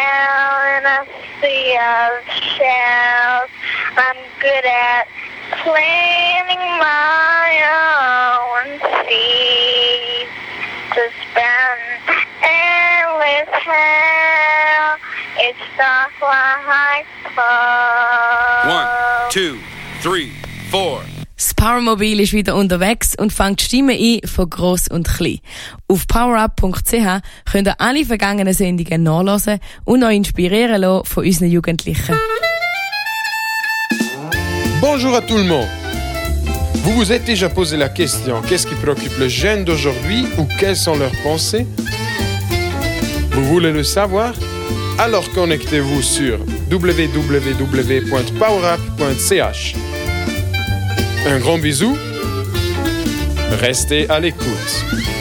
down in a sea of shells. I'm good at planning my own seeds to spend endless hell. It's not like fun. 1, 2, 3, 4. Das Powermobil ist wieder unterwegs und fängt Stimmen ein von gross und klein. Auf powerup.ch könnt ihr alle vergangenen Sendungen nachhören und euch inspirieren lassen von unseren Jugendlichen. Bonjour à tout le monde. Vous vous êtes déjà posé la question, qu'est-ce qui préoccupe les jeunes d'aujourd'hui ou quelles sont leurs pensées? Vous voulez le savoir? Alors connectez-vous sur www.powerup.ch. Un grand bisou. Restez à l'écoute.